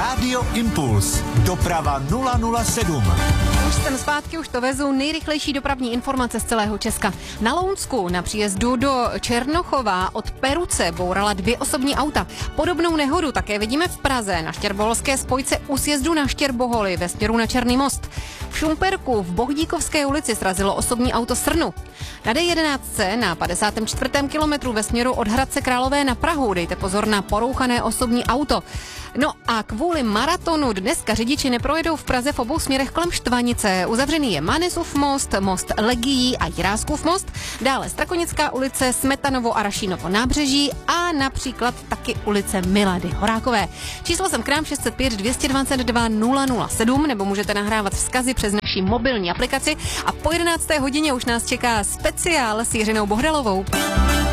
Rádio Impuls. Doprava 007. Už jsem zpátky, už to vezu. Nejrychlejší dopravní informace z celého Česka. Na Lounsku na příjezdu do Černochova od Peruce bourala 2 osobní auta. Podobnou nehodu také vidíme v Praze na štěrboholské spojce u sjezdu na Štěrboholy ve směru na Černý most. V Šumperku v Bohdíkovské ulici srazilo osobní auto srnu. Na D11 na 54. kilometru ve směru od Hradce Králové na Prahu dejte pozor na porouchané osobní auto. No a kvůli maratonu dneska řidiči neprojedou v Praze v obou směrech kolem Štvanice. Uzavřený je Manesův most, most Legií a Jiráskův most, dále Strakonická ulice, Smetanovo a Rašínovo nábřeží a například taky ulice Milady Horákové. Číslo jsem k nám 605 222 007, nebo můžete nahrávat vzkazy přes naši mobilní aplikaci a po 11. hodině už nás čeká speciál s Jiřinou Bohdalovou.